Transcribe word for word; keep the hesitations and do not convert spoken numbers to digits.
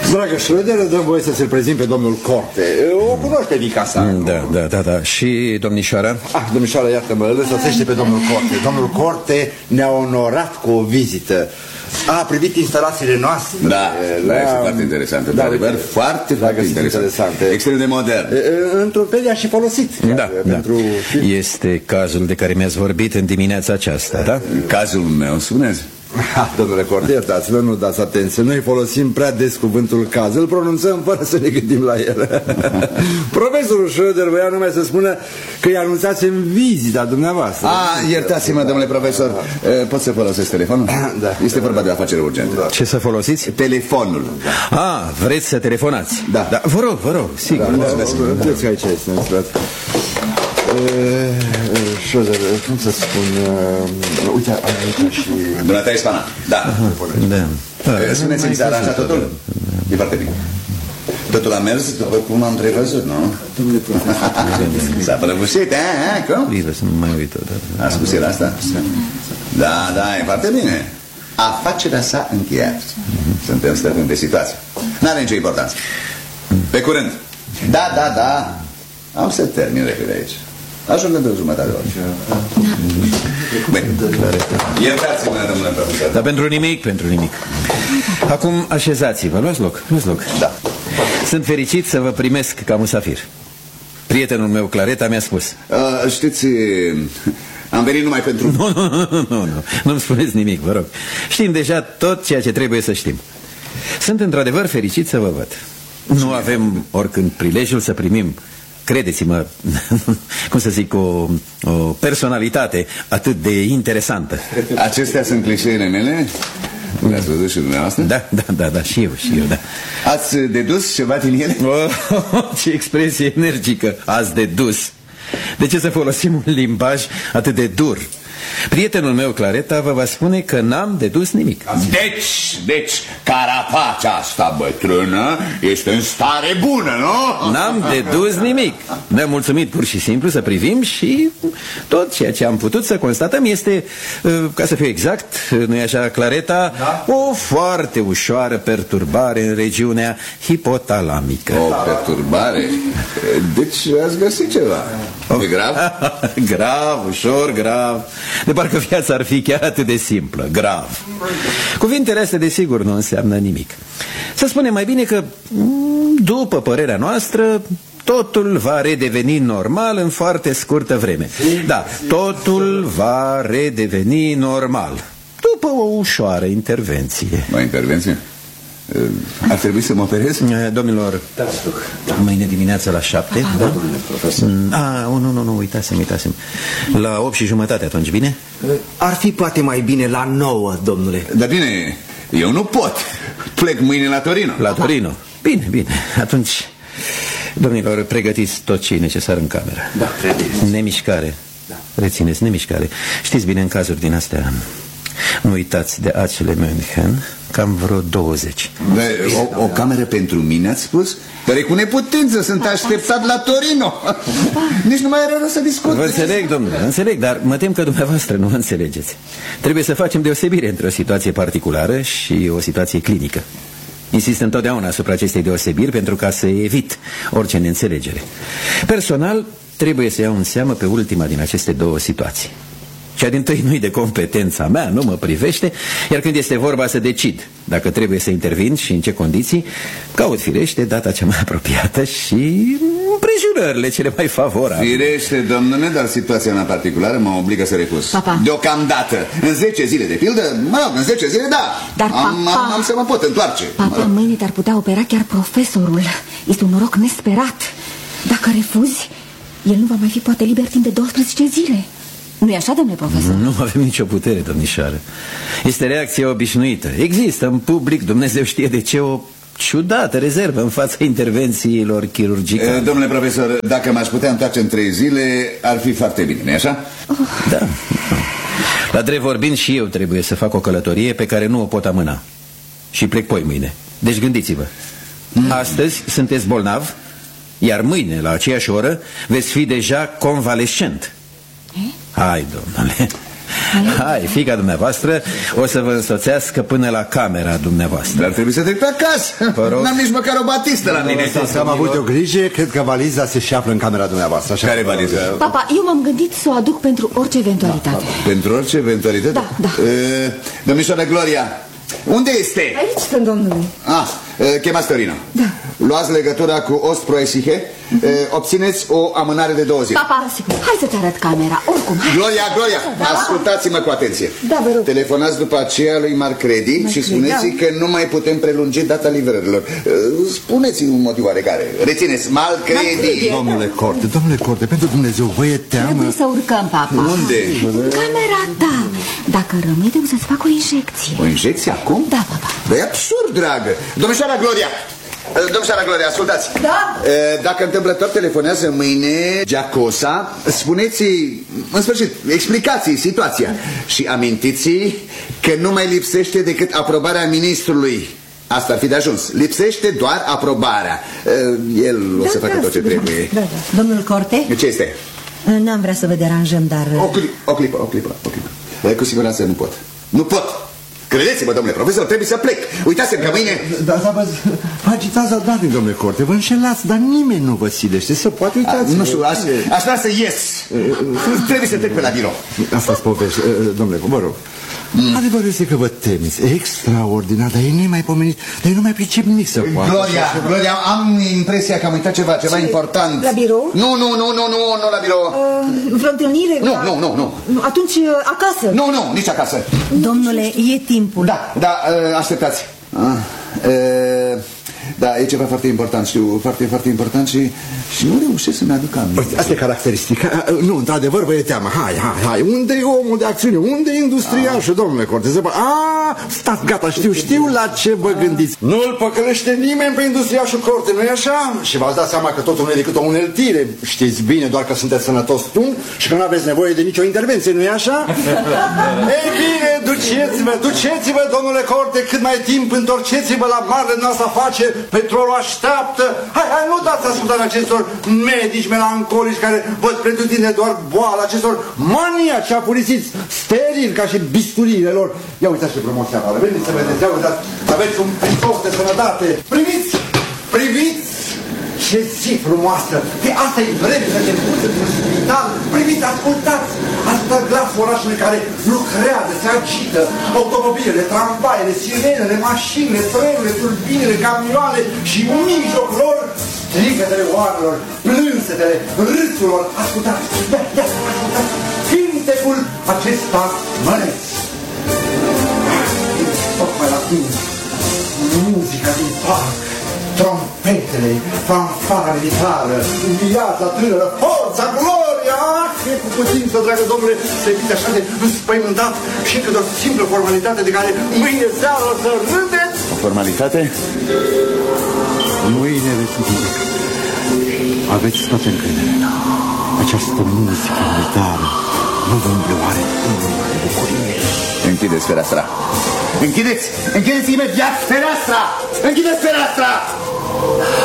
Dragă Schröder, dăm voie să se-l prezint pe domnul Corte. O cunoște mica sa. Da, da, da, da. Și domnișoara? Ah, domnișoara, iartă-mă, îl însoțește pe domnul Corte. Domnul Corte ne-a onorat cu o vizită. A privit instalațiile noastre. Da, da, este foarte interesant. Da, adevăr, foarte, foarte interesant. Extrem de modern. Într-un fel i-a și folosit. Da, pentru... da. Este cazul de care mi-ați vorbit în dimineața aceasta, da? Cazul meu, spuneți? Ha, domnule Corte, iertați-vă, nu dați atenție. Noi folosim prea des cuvântul caz. Îl pronunțăm fără să ne gândim la el. Profesorul Schröder voia numai să spună că i-a anunțat în vizita dumneavoastră. Ah, iertați-mă, domnule profesor. Pot să folosesc telefonul? Da. Este vorba de afacere urgentă. Da. Ce să folosiți? Telefonul. Ah, vreți să telefonați? Da. Da. Vă rog, vă rog, sigur. Da, vedeți că aici este, Schröder, cum să spun, uh, uite, aici și... Dumneata e spana. Da. Da. Spuneți-mi, s-a aranjat totul? E foarte bine. Totul a mers după cum am prevăzut, nu? Domnule profesor, s-a prăbușit, a? Cum? Bine, să nu mai uit odată. A spus el asta? Da, da, e foarte bine. Afacerea s-a încheiat. Suntem stăpâni de situație. N-are nicio importanță. Pe curând. Da, da, da. Am să termin repede aici. Ajung într-o jumătate de oră. Bine. Iertați-mă, domnule profesor. Dar pentru nimic, pentru nimic. Acum așezați-vă, luați loc, luați loc. Da. Sunt fericit să vă primesc ca musafir. Prietenul meu, Clareta, mi-a spus. uh, Știți, am venit numai pentru... Nu, nu, nu, nu, nu, nu-mi spuneți nimic, vă rog. Știm deja tot ceea ce trebuie să știm. Sunt într-adevăr fericit să vă văd. Nu avem oricând prilejul să primim, credeți-mă, cum să zic, o, o personalitate atât de interesantă. Acestea sunt clișeele mele? Le-ați văzut și dumneavoastră? Da, da, da, da, și eu, și eu, da. Ați dedus ceva din ele? Oh, ce expresie energică, ați dedus. De ce să folosim un limbaj atât de dur? Prietenul meu, Clareta, vă va spune că n-am dedus nimic. Deci, deci, carapacea asta bătrână este în stare bună, nu? N-am dedus nimic. Ne-am mulțumit pur și simplu să privim și tot ceea ce am putut să constatăm este, ca să fiu exact, nu-i așa, Clareta, da? O foarte ușoară perturbare în regiunea hipotalamică. O perturbare? Deci ați găsit ceva. E grav? Grav, ușor, grav. De parcă viața ar fi chiar atât de simplă, grav. Cuvintele astea desigur nu înseamnă nimic. Să spunem mai bine că, după părerea noastră, totul va redeveni normal în foarte scurtă vreme. Da, totul va redeveni normal după o ușoară intervenție. O intervenție? Ar trebui să mă operez? Domnilor, da, mâine dimineața la șapte, ah, da? Profesor. Ah, nu, nu, nu, uitasem, uitasem. La opt și jumătate atunci, bine? Ar fi poate mai bine la nouă, domnule. Dar bine, eu nu pot. Plec mâine la Torino. La Torino? Bine, bine, atunci, domnilor, pregătiți tot ce e necesar în cameră. Da, credeți. Nemișcare, da. Rețineți, nemișcare. Știți bine, în cazuri din astea, nu uitați de acele München, cam vreo douăzeci. De, o, o cameră pentru mine, ați spus? Dar e cu neputință, sunt așteptat la Torino. Nici nu mai era rău să discut. Vă înțeleg, domnule, înțeleg, dar mă tem că dumneavoastră nu înțelegeți. Trebuie să facem deosebire între o situație particulară și o situație clinică. Insist întotdeauna asupra acestei deosebiri pentru ca să evit orice neînțelegere. Personal, trebuie să iau în seamă pe ultima din aceste două situații. Cea dintâi nu-i de competența mea, nu mă privește, iar când este vorba să decid dacă trebuie să intervin și în ce condiții, caut firește data cea mai apropiată și împrejurările cele mai favorabile. Firește, domnule, dar situația mea particulară mă obligă să refuz. Papa. Deocamdată, în zece zile de pildă, mă rog, în zece zile, da. Dar, am, papa... am, am să mă pot întoarce. Papa, mâine te-ar putea opera chiar profesorul. Este un noroc nesperat. Dacă refuzi, el nu va mai fi poate liber timp de douăsprezece zile. Nu-i așa, domnule profesor? Nu avem nicio putere, domnișoară. Este reacția obișnuită. Există în public, Dumnezeu știe de ce, o ciudată rezervă în fața intervențiilor chirurgicale. Domnule profesor, dacă m-aș putea întoarce în trei zile, ar fi foarte bine, nu-i așa? Oh. Da. La drept vorbind, și eu trebuie să fac o călătorie pe care nu o pot amâna. Și plec poi mâine. Deci gândiți-vă. mm. Astăzi sunteți bolnav, iar mâine, la aceeași oră, veți fi deja convalescent. Eh? Hai, domnule. Hai, fiica dumneavoastră o să vă însoțească până la camera dumneavoastră. Dar trebuie să trec pe acasă. N-am nici măcar o batistă la mine. Am avut o grijă, cred că valiza se și află în camera dumneavoastră. Așa. Care valiză? Papa, eu m-am gândit să o aduc pentru orice eventualitate. Da, pentru orice eventualitate? Da, da. Uh, Domnișoara Gloria, unde este? Aici sunt, domnule. Ah, uh, chemați Torino. Da. Luați legătura cu Ostproesihe, uh, obțineți o amânare de două zile. Papa, hai să-ți arăt camera, oricum. Hai. Gloria, Gloria, Da, da. ascultați-mă cu atenție. Da, vă rog. Telefonați după aceea lui Marcredi și spuneți da. că nu mai putem prelungi data livrărilor. Uh, Spuneți-i un motiv oarecare. Rețineți, Marcredi. Domnule Corte, domnule Corte, pentru Dumnezeu, vă e teamă? Trebuie să urcăm, papa. Unde? În camera ta. Dacă rămâi, trebuie să-ți fac o injecție. O injecție acum? Da, papa. Dar e absurd, dragă. Domnișoara Gloria, domnișoara Gloria, ascultați. Da? Dacă întâmplător telefonează mâine Giacosa, spuneți-i, în sfârșit, explicați-i situația și amintiți-i că nu mai lipsește decât aprobarea ministrului. Asta ar fi de ajuns. Lipsește doar aprobarea. El o Da, să facă da, tot ce da, trebuie. da, da. Domnul Corte? Ce este? N-am vrea să vă deranjăm, dar... O clipă, o clipă, o clipă, o clipă. Cu siguranță nu pot. Nu pot! Credeți-mă, domnule profesor, trebuie să plec. Uitați-mi că mâine... Dar da, vă, vă agitați zadanic, domnule Corte, vă înșelați, dar nimeni nu vă silește. Să poate uitați. A, nu știu, aș, aș vrea să ies. Trebuie să trec pe la birou. Asta-ți povești, domnule, vă rog. Mm. Adevărul este că vă temiți, extraordinar, dar e nemaipomenit, dar eu nu mai pricep nimic să poată. Gloria, Gloria, am impresia că am uitat ceva, ceva Ce? important. La birou? Nu, nu, nu, nu, nu, nu la birou. Uh, vreo întâlnire? Nu, la... nu, nu, nu. Atunci acasă? Nu, nu, nici acasă. Domnule, e timpul. Da, da, așteptați. Ah, e... Da, e ceva foarte important, știu, foarte, foarte important și, și nu reușesc să-mi aduc aminte. Asta e caracteristica. Nu, într-adevăr, vă e teamă. Hai, hai, hai. Unde e omul de acțiune? Unde e industriașul, domnule Corte? A, stați, gata, știu, știu la ce vă gândiți. Nu-l păcălește nimeni pe industriașul Corte, nu-i așa? Și v-ați dat seama că totul nu e decât o uneltire. Știți bine, doar că sunteți sănătos tu și că nu aveți nevoie de nicio intervenție, nu-i așa? Ei bine, duceți-vă, duceți-vă, domnule Corte, cât mai timp întorceți-vă la marele noastră afaceri. Petrolul așteaptă. Hai, hai, nu dați ascultare acestor medici melancolici care văd pretutine doar boala, acestor maniaci apurisiți, sterili ca și bisturiile lor. Ia uitați ce promoția mare. Veniți să vedeți, ia uitați, aveți un pistoc de sănătate. Priviți, priviți ce zi frumoasă. Că asta e vreme să te puți într-un spital. Priviți, ascultați, ascultați glasul orașului care lucrează, se agită. Automobilele, tramvaiele, sirenele, mașinile, trenurile, turbinele, camioane și în mijloc lor strigătele oamenilor, plânsetele, râsurilor. Ascultați, ia, ia, ascultați cântecul acesta măreț. Tocmai la timp, muzica din parc, trompetele, fanfara militară, viața tânără, forța, gloria! E cu putință, dragă domnule, să fiți așa de înspăimântat și încă de o simplă formalitate de care mâine seara o să râdeți. O formalitate? Mâine veți nimic. Aveți toată încrederea. Această muzică militară nu vă îmblioare de bucurie. Închideți fereastra. Închideți! Închideți imediat fereastra! Închideți fereastra!